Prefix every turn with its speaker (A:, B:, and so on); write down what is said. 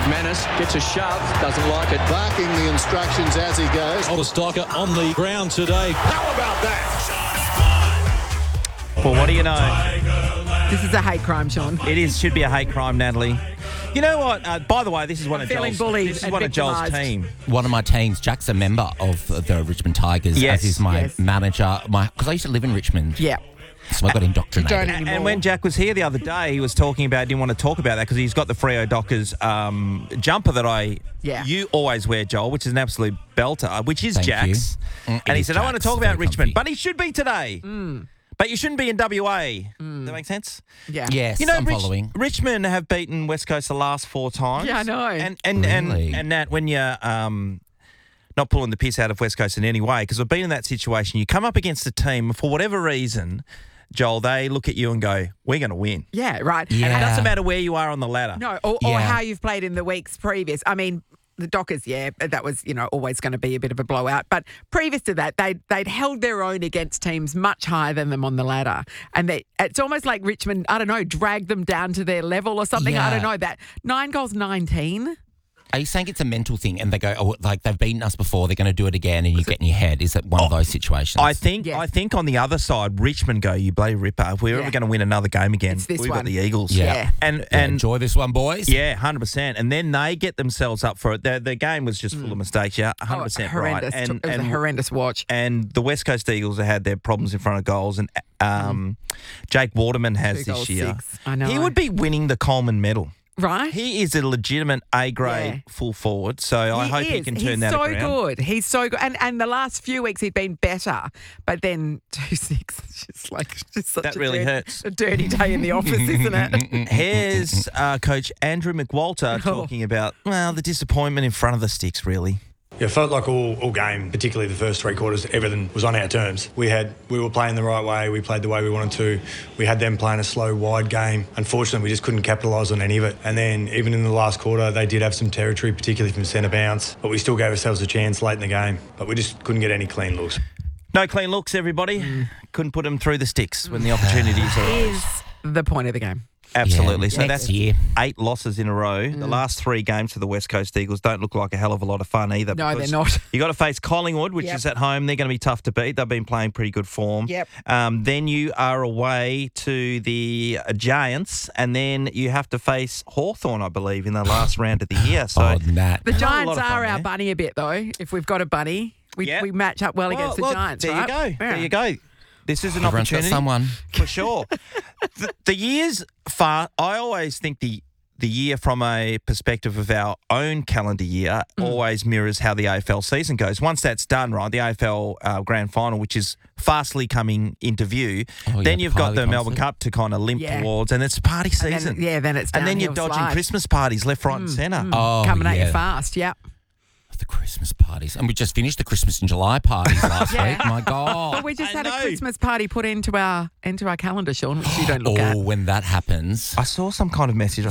A: Menace gets a shove, doesn't like it.
B: Barking the instructions as he goes.
C: Stalker on the ground today.
B: How about that?
D: Well, what do you know?
E: This is a hate crime, Sean.
D: It should be a hate crime, Natalie. You know what? By the way, this is one of
E: feeling
D: Joel's.
E: bullied
D: This is
E: and
D: one of Joel's
E: victimised.
D: team.
F: One of my teams, Jack's a member of the Richmond Tigers,
D: Yes.
F: as is my
E: Yes.
F: manager. Because I used to live in Richmond.
E: Yeah.
F: So I got indoctrinated.
E: Don't anymore.
D: And when Jack was here the other day, he was talking about, didn't want to talk about that because he's got the Freo Dockers jumper that you always wear, Joel, which is an absolute belter, which is
F: Thank
D: Jack's.
F: you.
D: And he
F: is
D: said, I want to
F: Jack's.
D: talk about
F: Very
D: Richmond,
F: comfy.
D: but he should be today. But you shouldn't be in WA. Does that make sense?
E: Yeah.
F: Yes,
D: You know,
F: I'm following.
D: Richmond have beaten West Coast the last 4 times.
E: Yeah, I know.
F: Really?
D: And Nat, when you're not pulling the piss out of West Coast in any way, because we've been in that situation, you come up against a team for whatever reason, Joel, they look at you and go, "We're going to win."
E: Yeah, right.
D: And it
F: Yeah.
D: doesn't matter where you are on the ladder.
E: No, or
F: Yeah.
E: how you've played in the weeks previous. I mean, the Dockers, that was, always going to be a bit of a blowout. But previous to that, they'd held their own against teams much higher than them on the ladder. And it's almost like Richmond, I don't know, dragged them down to their level or something. I
F: Yeah.
E: don't know. That 9 goals, 19.
F: Are you saying it's a mental thing and they go, oh, like they've beaten us before, they're going to do it again and you get in your head? Is it one of those situations?
D: I think
E: Yes.
D: I think on the other side, Richmond go, you bloody ripper. If we're ever going to win another game again,
E: It's this
D: we've
E: one.
D: got the Eagles.
F: Yeah.
D: And
F: enjoy this one, boys.
D: yeah, 100%. And then they get themselves up for it. The game was just full of mistakes. Yeah, 100% right.
E: Horrendous. It was a horrendous watch.
D: And the West Coast Eagles have had their problems in front of goals. And Jake Waterman has
E: 2
D: this
E: goals,
D: year.
E: 6. I know.
D: He would be winning the Coleman medal.
E: Right?
D: He is a legitimate A-grade full forward. So I hope he can turn that around.
E: He's so good. He's so good. And the last few weeks he'd been better. But then 2-6, it's just such
D: That
E: a
D: really
E: dirty,
D: hurts.
E: a dirty day in the office, isn't it?
D: Here's Coach Andrew McWalter talking about, the disappointment in front of the sticks, really.
G: Yeah, it felt like all game, particularly the first 3 quarters, everything was on our terms. We were playing the right way, we played the way we wanted to. We had them playing a slow, wide game. Unfortunately, we just couldn't capitalise on any of it. And then even in the last quarter, they did have some territory, particularly from centre bounce, but we still gave ourselves a chance late in the game. But we just couldn't get any clean looks.
D: No clean looks, everybody. Couldn't put them through the sticks when the opportunities arose.
E: Is the point of the game.
D: Absolutely.
F: Yeah,
D: So
F: next
D: that's
F: year.
D: 8 losses in a row. The last 3 games for the West Coast Eagles don't look like a hell of a lot of fun either.
E: No,
D: because
E: they're not.
D: You got to face Collingwood, which
E: Yep.
D: is at home. They're going to be tough to beat. They've been playing pretty good form.
E: Yep.
D: Then you are away to the Giants, and then you have to face Hawthorn, I believe, in the last round of the year. So
F: Nat.
E: The
D: Not a
E: Giants
D: lot of fun
E: are our
D: there.
E: bunny a bit, though. If we've got a bunny, we match up well against the
D: look,
E: Giants,
D: there
E: right?
D: you go.
E: Yeah.
D: There you go. This is an
F: Everyone's got
D: opportunity.
F: someone.
D: For sure. The year's far. I always think the year from a perspective of our own calendar year always mirrors how the AFL season goes. Once that's done, right, the AFL Grand Final, which is fastly coming into view, then you've got the Melbourne Cup to kind of limp towards, and it's party season.
E: Then it's
D: And then you're
E: downhill
D: dodging
E: slide.
D: Christmas parties left, right and centre.
F: Oh,
E: Coming at
F: yeah.
E: you fast, yeah.
F: The Christmas parties. And we just finished the Christmas in July parties last week. My God.
E: Well, we just
D: I
E: had a
D: know.
E: Christmas party put into our calendar, Sean, which you don't look at.
F: Oh, when that happens.
D: I saw some kind of message.